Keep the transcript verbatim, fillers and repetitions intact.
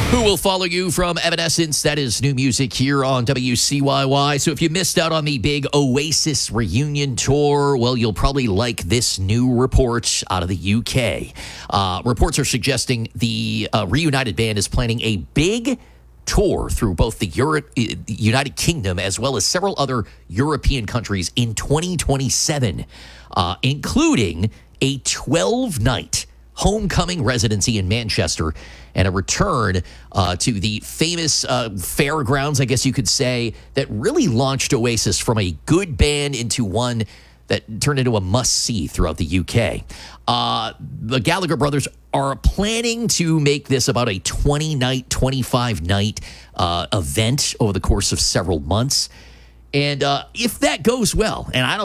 Who Will Follow You from Evanescence. That is new music here on W C Y Y. So if you missed out on the big Oasis reunion tour, well, you'll probably like this new report out of the U K. Uh, reports are suggesting the uh, reunited band is planning a big tour through both the Euro- United Kingdom as well as several other European countries in twenty twenty-seven, uh, including a twelve-night homecoming residency in Manchester and a return uh, to the famous uh, fairgrounds, I guess you could say, that really launched Oasis from a good band into one that turned into a must-see throughout the U K. Uh, the Gallagher brothers are planning to make this about a twenty-night, twenty-five-night uh, event over the course of several months. And uh, if that goes well, and I don't